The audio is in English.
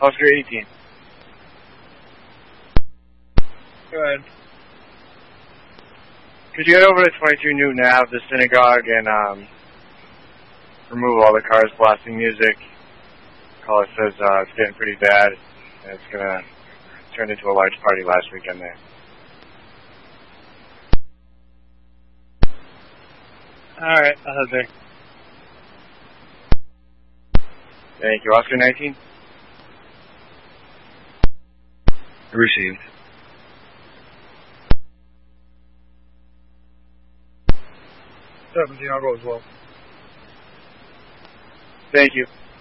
Oscar 18. Go ahead. Could you head over to 22 Newton Ave, the synagogue, and remove all the cars blasting music? Caller says it's getting pretty bad, and it's going to turn into a large party last weekend there. Alright, I'll head there. Thank you. Oscar 19? Received. 17, I'll go as well. Thank you.